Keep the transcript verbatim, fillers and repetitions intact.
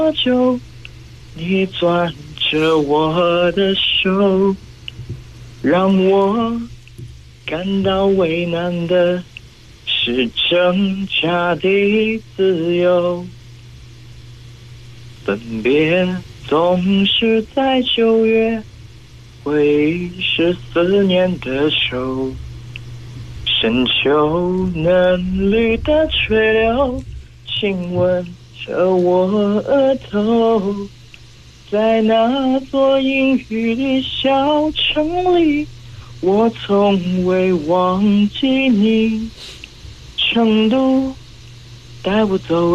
久，你攥着我的手，让我感到为难的是挣扎的自由。分别总是在九月，回忆是思念的手，深秋嫩绿的垂柳，亲吻着我额头，在那座阴雨的小城里，我从未忘记你。成都带我走。